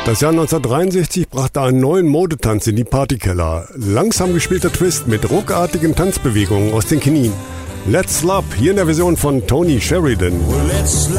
Das Jahr 1963 brachte einen neuen Modetanz in die Partykeller. Langsam gespielter Twist mit ruckartigen Tanzbewegungen aus den Knien. Let's Slap, hier in der Version von Tony Sheridan. Well, let's slap.